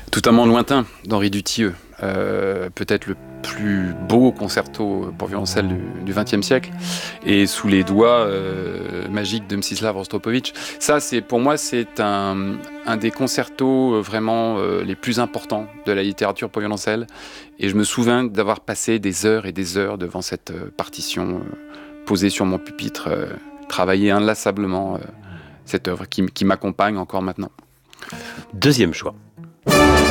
Tout un monde lointain d'Henri Dutilleux, peut-être le plus beau concerto pour violoncelle du XXe siècle, et sous les doigts magiques de Mstislav Rostropovitch. Ça, pour moi, c'est un des concertos vraiment les plus importants de la littérature pour violoncelle. Et je me souviens d'avoir passé des heures et des heures devant cette partition posée sur mon pupitre, travailler inlassablement cette œuvre qui m'accompagne encore maintenant. Deuxième choix.